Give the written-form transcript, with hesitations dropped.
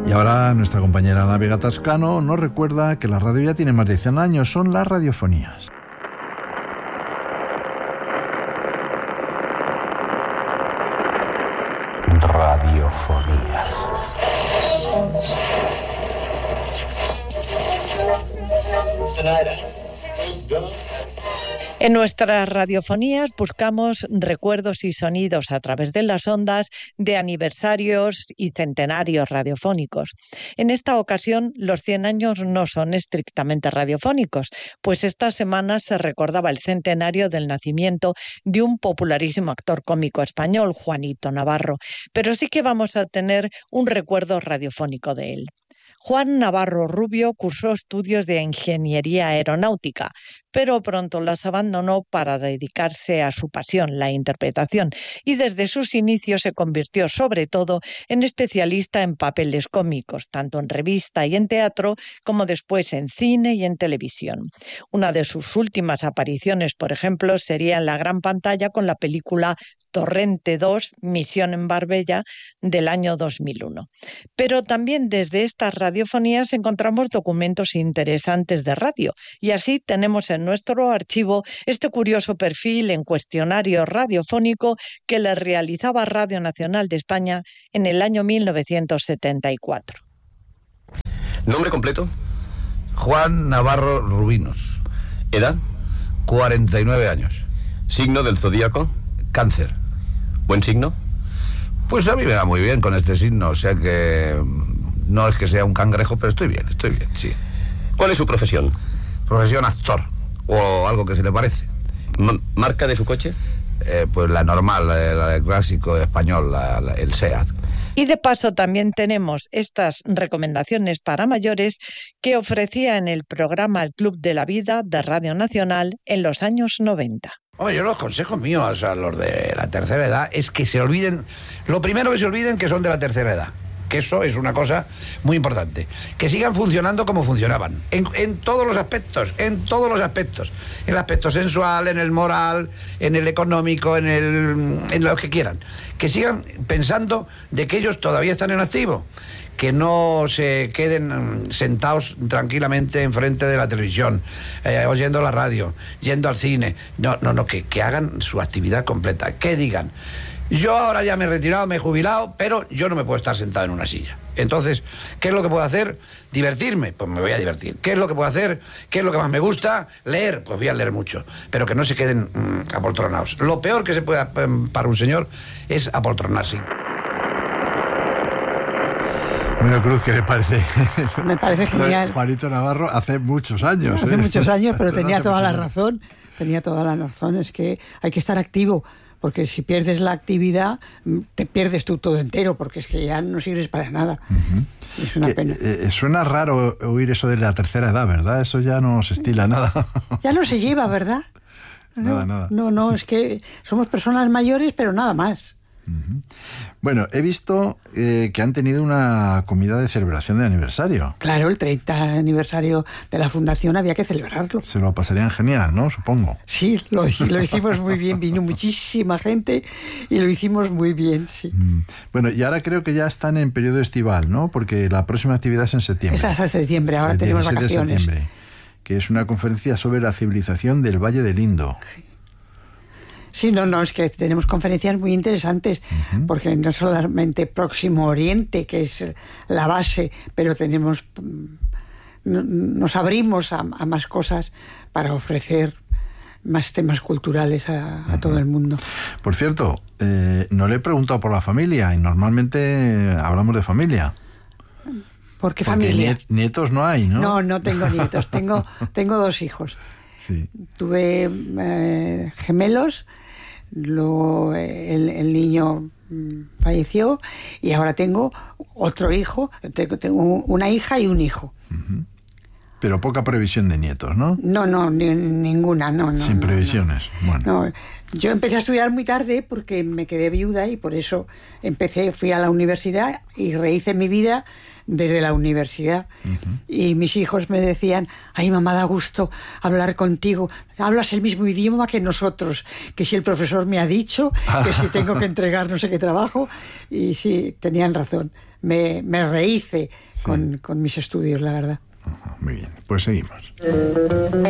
Y ahora nuestra compañera Ana Vega Tascano nos recuerda que la radio ya tiene más de 100 años, son las radiofonías. Radiofonías. En nuestras radiofonías buscamos recuerdos y sonidos a través de las ondas de aniversarios y centenarios radiofónicos. En esta ocasión, los 100 años no son estrictamente radiofónicos, pues esta semana se recordaba el centenario del nacimiento de un popularísimo actor cómico español, Juanito Navarro, pero sí que vamos a tener un recuerdo radiofónico de él. Juan Navarro Rubio cursó estudios de ingeniería aeronáutica, pero pronto las abandonó para dedicarse a su pasión, la interpretación, y desde sus inicios se convirtió sobre todo en especialista en papeles cómicos, tanto en revista y en teatro, como después en cine y en televisión. Una de sus últimas apariciones, por ejemplo, sería en la gran pantalla con la película Torrente 2, Misión en Marbella, del año 2001. Pero también desde estas radiofonías encontramos documentos interesantes de radio, y así tenemos en nuestro archivo este curioso perfil en cuestionario radiofónico que le realizaba Radio Nacional de España en el año 1974. ¿Nombre completo? Juan Navarro Rubinos. ¿Edad? 49 años. ¿Signo del zodíaco? Cáncer. ¿Buen signo? Pues a mí me va muy bien con este signo, o sea que no es que sea un cangrejo, pero estoy bien, sí. ¿Cuál es su profesión? Profesión actor, o algo que se le parece. ¿Marca de su coche? Pues la normal, la del clásico español, el SEAT. Y de paso también tenemos estas recomendaciones para mayores que ofrecía en el programa El Club de la Vida de Radio Nacional en los años 90. Hombre, yo los consejos míos a los de la tercera edad es que se olviden, lo primero que se olviden que son de la tercera edad, que eso es una cosa muy importante, que sigan funcionando como funcionaban, en todos los aspectos, en el aspecto sensual, en el moral, en el económico, en lo que quieran, que sigan pensando de que ellos todavía están en activo, que no se queden sentados tranquilamente enfrente de la televisión, oyendo la radio, yendo al cine. No, que hagan su actividad completa, que digan: yo ahora ya me he retirado, me he jubilado, pero yo no me puedo estar sentado en una silla. Entonces, ¿qué es lo que puedo hacer? ¿Divertirme? Pues me voy a divertir. ¿Qué es lo que puedo hacer? ¿Qué es lo que más me gusta? Leer, pues voy a leer mucho. Pero que no se queden apoltronados. Lo peor que se puede para un señor es apoltronarse. Bueno, Cruz, ¿qué le parece? Me parece genial. Juanito Navarro hace muchos años. Hace muchos años, pero tenía toda la razón. Tenía toda la razón. Es que hay que estar activo, porque si pierdes la actividad, te pierdes tú todo entero, porque es que ya no sirves para nada. Uh-huh. Es una pena. Suena raro oír eso de la tercera edad, ¿verdad? Eso ya no se estila nada. Ya no se lleva, ¿verdad? Nada. No, es que somos personas mayores, pero nada más. Uh-huh. Bueno, he visto que han tenido una comida de celebración de aniversario. Claro, el 30 aniversario de la fundación había que celebrarlo. Se lo pasarían genial, ¿no? Supongo. Sí, lo hicimos muy bien. Vino muchísima gente y lo hicimos muy bien, sí. Bueno, y ahora creo que ya están en periodo estival, ¿no? Porque la próxima actividad es en septiembre. Es hasta septiembre, ahora tenemos vacaciones. El 17 de septiembre, que es una conferencia sobre la civilización del Valle del Indo. Sí, no, es que tenemos conferencias muy interesantes, uh-huh. Porque no solamente Próximo Oriente, que es la base, pero nos abrimos a más cosas para ofrecer más temas culturales a uh-huh. todo el mundo. Por cierto, no le he preguntado por la familia, y normalmente hablamos de familia. ¿Por qué familia? Nietos no hay, ¿no? No tengo nietos, tengo 2 hijos. Sí. Tuve gemelos. Luego el niño falleció y ahora tengo otro hijo, tengo una hija y un hijo. Uh-huh. Pero poca previsión de nietos, ¿no? No, ninguna, no. Sin previsiones, no. Bueno. No, yo empecé a estudiar muy tarde porque me quedé viuda y por eso fui a la universidad y rehice mi vida desde la universidad. Uh-huh. Y mis hijos me decían: ay, mamá, da gusto hablar contigo, hablas el mismo idioma que nosotros, que si el profesor me ha dicho, que si tengo que entregar no sé qué trabajo. Y sí, tenían razón. me rehice con mis estudios, la verdad. Muy bien, pues seguimos.